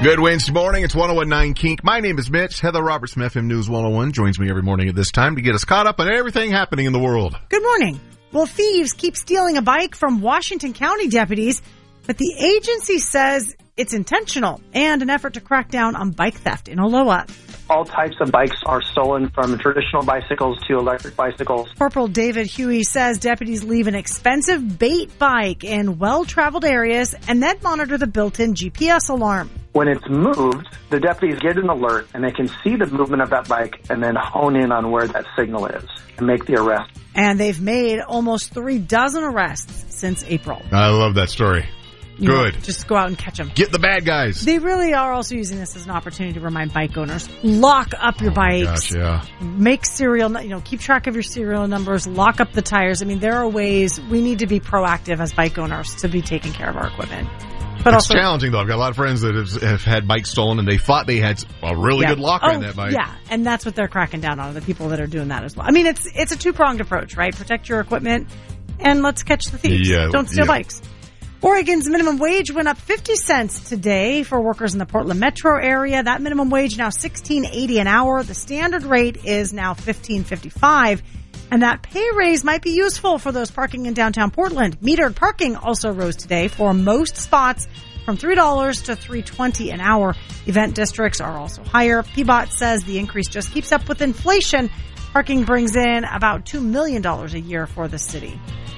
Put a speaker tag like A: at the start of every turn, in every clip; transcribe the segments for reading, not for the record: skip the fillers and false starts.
A: Good Wednesday morning. It's 101.9 Kink. My name is Mitch. Heather Roberts from FM News 101 joins me every morning at this time to get us caught up on everything happening in the world.
B: Good morning. Well, thieves keep stealing a bike from Washington County deputies, but the agency says it's intentional and an effort to crack down on bike theft in Oloa.
C: All types of bikes are stolen, from traditional bicycles to electric bicycles.
B: Corporal David Huey says deputies leave an expensive bait bike in well-traveled areas and then monitor the built-in GPS alarm.
C: When it's moved, the deputies get an alert and they can see the movement of that bike and then hone in on where that signal is and make the arrest.
B: And they've made almost 36 arrests since April.
A: I love that story. Good.
B: Just go out and catch them.
A: Get the bad guys.
B: They really are also using this as an opportunity to remind bike owners, lock up your bikes.
A: Gosh, yeah.
B: Make keep track of your serial numbers, lock up the tires. I mean, there are ways we need to be proactive as bike owners to be taking care of our equipment. But
A: it's challenging, though. I've got a lot of friends that have had bikes stolen, and they thought they had a really good locker in that bike.
B: Yeah, and that's what they're cracking down on, the people that are doing that as well. I mean, it's a two-pronged approach, right? Protect your equipment, and let's catch the thieves. Don't steal bikes. Oregon's minimum wage went up 50 cents today for workers in the Portland metro area. That minimum wage now $16.80 an hour. The standard rate is now $15.55. And that pay raise might be useful for those parking in downtown Portland. Metered parking also rose today for most spots from $3 to $3.20 an hour. Event districts are also higher. PBOT says the increase just keeps up with inflation. Parking brings in about $2 million a year for the city.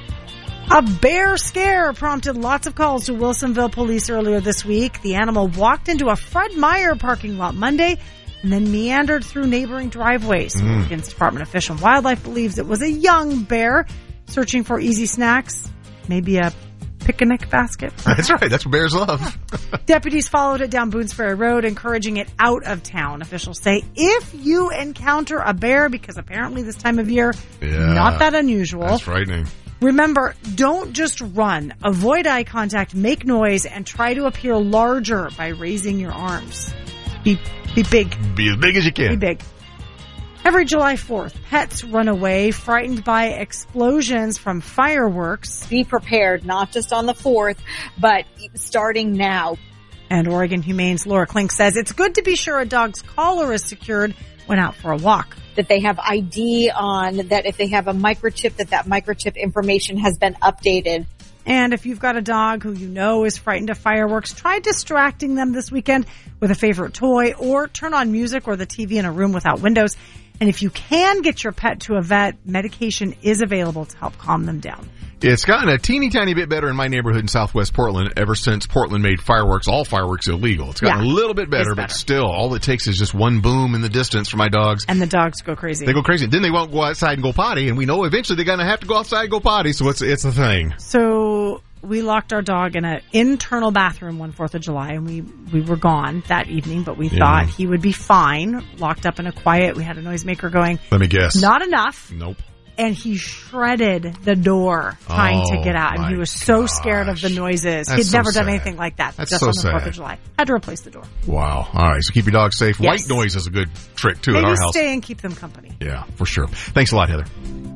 B: A bear scare prompted lots of calls to Wilsonville police earlier this week. The animal walked into a Fred Meyer parking lot Monday and then meandered through neighboring driveways. Oregon's Department of Fish and Wildlife believes it was a young bear searching for easy snacks, maybe a picnic basket.
A: That's right. That's what bears love.
B: Deputies followed it down Boones Ferry Road, encouraging it out of town. Officials say if you encounter a bear, because apparently this time of year, not that unusual.
A: That's frightening.
B: Remember, don't just run. Avoid eye contact, make noise, and try to appear larger by raising your arms. Be big.
A: Be as big as you can.
B: Be big. Every July 4th, pets run away, frightened by explosions from fireworks.
D: Be prepared, not just on the 4th, but starting now.
B: And Oregon Humane's Laura Klink says it's good to be sure a dog's collar is secured when out for a walk.
D: That they have ID on, that if they have a microchip, that microchip information has been updated.
B: And if you've got a dog who you know is frightened of fireworks, try distracting them this weekend with a favorite toy, or turn on music or the TV in a room without windows. And if you can get your pet to a vet, medication is available to help calm them down.
A: It's gotten a teeny tiny bit better in my neighborhood in Southwest Portland ever since Portland made all fireworks illegal. It's gotten a little bit better, but still, all it takes is just one boom in the distance for my dogs.
B: And the dogs go crazy.
A: They go crazy. Then they won't go outside and go potty, and we know eventually they're going to have to go outside and go potty, so it's a thing.
B: So we locked our dog in an internal bathroom one 4th of July, and we were gone that evening, but we thought he would be fine, locked up in a quiet. We had a noisemaker going.
A: Let me guess.
B: Not enough.
A: Nope.
B: And he shredded the door trying to get out. And he was so scared of the noises. He'd never done anything like that.
A: That's
B: just
A: so
B: on the 4th
A: sad.
B: of July. Had to replace the door.
A: Wow. All right. So keep your dog safe.
B: Yes.
A: White noise is a good trick, too,
B: Maybe
A: at our house.
B: Stay and keep them company.
A: Yeah, for sure. Thanks a lot, Heather.